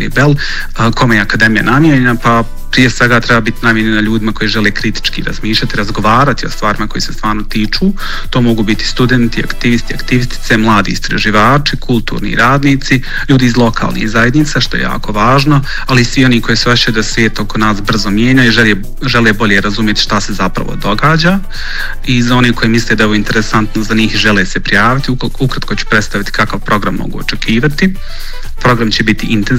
ili Bell, kome je akademija namijenjena, pa prije svega treba biti namijenjena ljudima koji žele kritički razmišljati, razgovarati o stvarima koji se stvarno tiču. To mogu biti studenti, aktivisti, aktivistice, mladi istraživači, kulturni radnici, ljudi iz lokalnih zajednica, što je jako važno, ali i svi oni koji se osjećaju da svijet oko nas brzo mijenja i žele bolje razumjeti šta se zapravo događa. I za oni koji misle da je ovo interesantno za njih, žele se prijaviti. Ukratko ću predstaviti kakav program mogu očekivati. Program će biti intenzivno